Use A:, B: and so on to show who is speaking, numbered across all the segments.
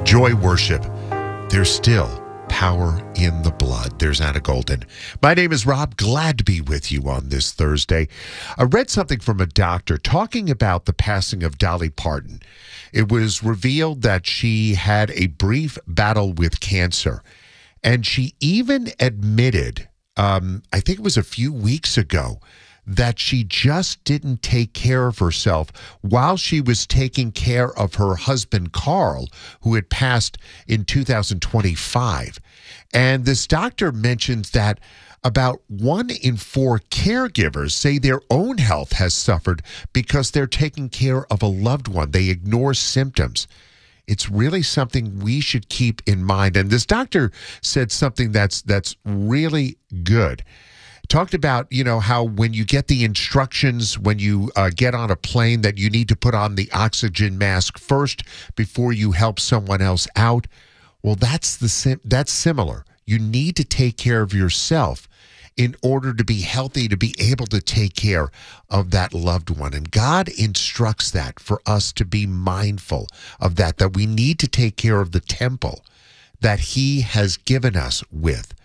A: Joy worship. There's still power in the blood. There's Anna Golden. My name is Rob. Glad to be with you on this Thursday. I read something from a doctor talking about the passing of Dolly Parton. It was revealed that she had a brief battle with cancer, and she even admitted, I think it was a few weeks ago, that she just didn't take care of herself while she was taking care of her husband, Carl, who had passed in 2025. And this doctor mentions that about 1 in 4 caregivers say their own health has suffered because they're taking care of a loved one. They ignore symptoms. It's really something we should keep in mind. And this doctor said something that's really good. Talked about, how when you get the instructions, when you get on a plane, that you need to put on the oxygen mask first before you help someone else out. Well, that's similar. You need to take care of yourself in order to be healthy, to be able to take care of that loved one. And God instructs that for us to be mindful of that we need to take care of the temple that He has given us with.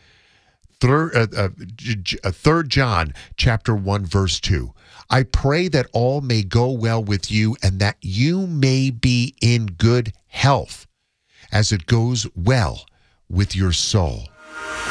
A: 3 John chapter 1, verse 2. I pray that all may go well with you and that you may be in good health as it goes well with your soul.